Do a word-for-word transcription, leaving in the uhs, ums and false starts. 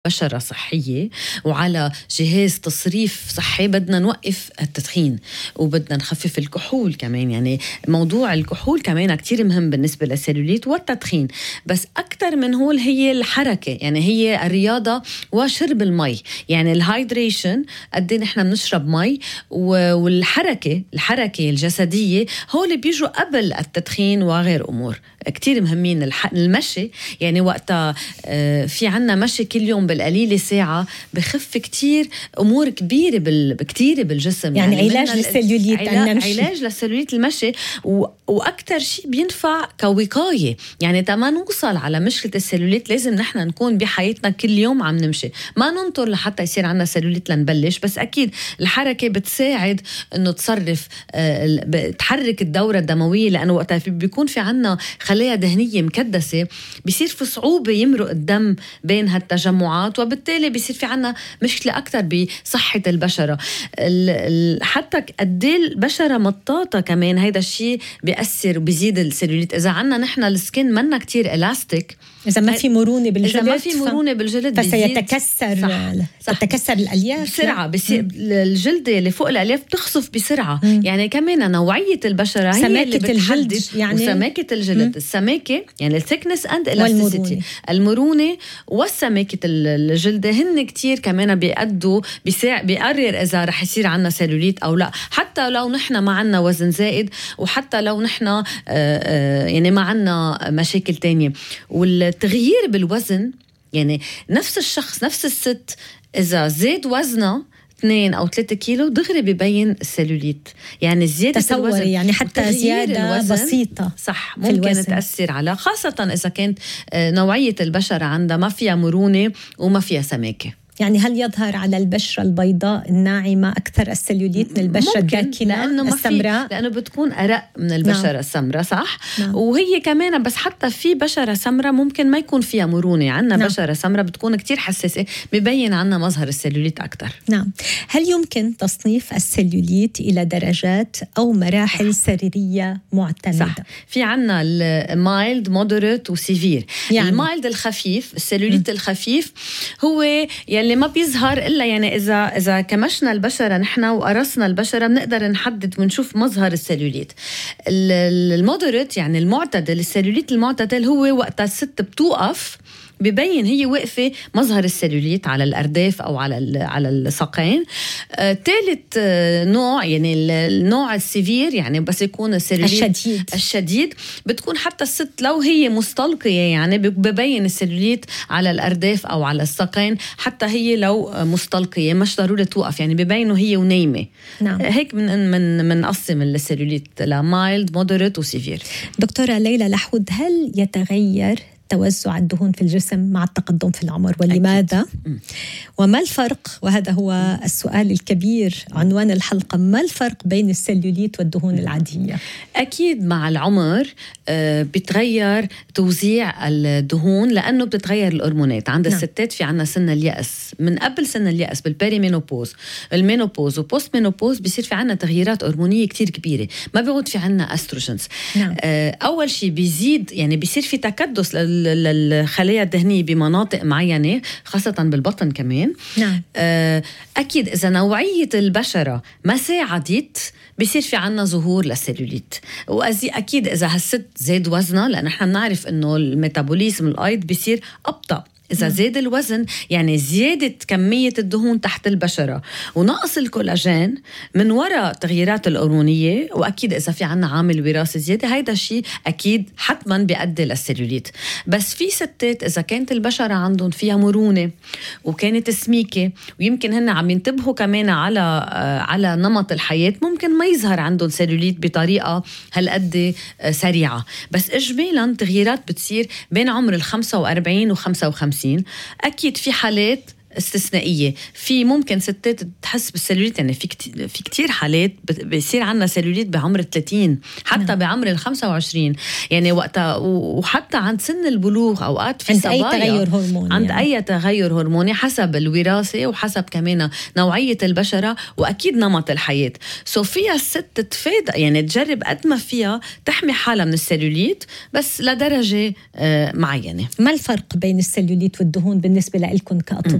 بشرة صحية وعلى جهاز تصريف صحي بدنا نوقف التدخين وبدنا نخفف الكحول كمان. يعني موضوع الكحول كمان كتير مهم بالنسبة للسيلوليت والتدخين، بس أكتر من هول هي الحركة، يعني هي الرياضة وشرب المي. يعني الهايدريشن قد ايه نحن بنشرب مي والحركة الحركة الجسدية هول بيجوا قبل التدخين وغير أمور كتير مهمين. المشي يعني وقتها في عنا مشي كل يوم بالقليلة ساعة بخف كتير أمور كبيرة بال... كتير بالجسم. يعني, يعني علاج للسيلوليت علاج, علاج للسيلوليت المشي و... وأكتر شيء بينفع كوقاية. يعني تما نوصل على مشكلة السيلوليت لازم نحن نكون بحياتنا كل يوم عم نمشي، ما ننطر لحتى يصير عنا سيلوليت لنبلش. بس أكيد الحركة بتساعد إنه تصرف آه... تحرك الدورة الدموية، لأنه وقتها بيكون في عنا خلايا دهنية مكدسة بيصير في صعوبة يمرق الدم بين هالتجمعات، وبالتالي بيصير في عنا مشكلة أكتر بصحة البشرة. حتى قد ايه البشرة مطاطة كمان هيدا الشيء بيأثر وبيزيد السيلوليت. إذا عنا نحن السكين منا كتير إلاستيك، إذا ما في مرونة بالجلد، إذا ما في مرونة بالجلد فسيتكسر صح. تتكسر الألياف بسرعة، بصير الجلد اللي فوق الألياف بتخصف بسرعة. مم. يعني كمان نوعية البشرة هي اللي بتحدد يعني وسماكة الجلد. مم. السماكة يعني الثيكنس اند الاستيسيتي، المرونة والسماكة الجلد هن كتير كمان بيأدوا بيساعد بيقرر إذا رح يصير عنا سيلوليت أو لا. حتى لو نحن ما عنا وزن زائد، وحتى لو نحن يعني ما عنا مشاكل تانية. والتغيير بالوزن يعني نفس الشخص نفس الست إذا زاد وزنه اثنين أو ثلاثة كيلو دغري بيبين السيلوليت. يعني زيادة الوزن يعني حتى زيادة بسيطة صح ممكن تأثر على، خاصة إذا كانت نوعية البشرة عندها ما فيها مرونة وما فيها سماكة. يعني هل يظهر على البشرة البيضاء الناعمة أكثر السيلوليت من البشرة الداكنة السمراء؟ لأنه بتكون أرق من البشرة نعم. السمراء صح نعم. وهي كمان بس حتى في بشرة سمراء ممكن ما يكون فيها مرونة. عنا نعم. بشرة سمراء بتكون كتير حساسة، ببين عنا مظهر السيلوليت أكثر. نعم. هل يمكن تصنيف السيلوليت إلى درجات أو مراحل صح. سريرية معتمدة؟ صح. في عنا المايلد مودريت وسيفير. يعني المايلد الخفيف السيلوليت م. الخفيف هو يلي ما بيظهر إلا يعني إذا إذا كمشنا البشرة نحن وقرصنا البشرة بنقدر نحدد ونشوف مظهر السيلوليت. المودريت يعني المعتدل، السيلوليت المعتدل هو وقت الست بتوقف ببين هي وقفة مظهر السيلوليت على الأرداف أو على على الساقين. ثالث آه نوع يعني النوع السيفير يعني بس يكون السيلوليت الشديد الشديد بتكون حتى الست لو هي مستلقية يعني ببين السيلوليت على الأرداف أو على الساقين، حتى هي لو مستلقية مش ضروري توقف، يعني ببينه هي ونايمة. نعم. هيك من من منقسم السيلوليت لمايلد مودريت وسيفير. دكتورة ليلى لحود، هل يتغير توزع الدهون في الجسم مع التقدم في العمر ولماذا؟ أكيد. وما الفرق، وهذا هو السؤال الكبير عنوان الحلقة، ما الفرق بين السيلوليت والدهون العادية؟ أكيد مع العمر بتغير توزيع الدهون لأنه بتتغير الهرمونات. عند نعم. الستات في عنا سن اليأس، من قبل سن اليأس بالبيريمينوبوز المينوبوز وبوست مينوبوز بيصير في عنا تغييرات هرمونية كتير كبيرة، ما بيعود في عنا أستروجينز. نعم. أول شيء بيزيد يعني بيصير في تكدس الخلايا الدهنية بمناطق معينة خاصة بالبطن كمان. نعم. أكيد إذا نوعية البشرة ما ساعدت بيصير في عنا ظهور للسيلوليت. وأكيد إذا هالست زاد وزنها، لأن نحن نعرف إنه الميتابوليزم الأيض بيصير أبطأ إذا زاد الوزن، يعني زيادة كمية الدهون تحت البشرة ونقص الكولاجين من وراء تغييرات الهرمونية. وأكيد إذا في عنا عامل وراثي زيادة هيدا الشيء أكيد حتما بيؤدي للسيلوليت. بس في ستات إذا كانت البشرة عندهم فيها مرونة وكانت سميكة ويمكن هن عم ينتبهوا كمان على على نمط الحياة، ممكن ما يظهر عندهم سيلوليت بطريقة هالقد سريعة. بس إجمالا تغييرات بتصير بين عمر الخمسة وأربعين وخمسة وخمسين. أكيد في حالات استثنائية. في ممكن ستات تحس بالسلوليت، يعني في كتير في كتير حالات بيصير عنا سلوليت بعمر ثلاثين حتى نعم. بعمر الخمسة وعشرين، يعني وقتها وحتى عند سن البلوغ أوقات في عند صبايا أي تغير هرموني، عند يعني. أي تغير هرموني حسب الوراثة وحسب كمان نوعية البشرة وأكيد نمط الحياة. سو فيها الست تتفادى، يعني تجرب قد ما فيها تحمي حالها من السلوليت بس لدرجة معينة. ما الفرق بين السلوليت والدهون بالنسبة لكم كأطباء؟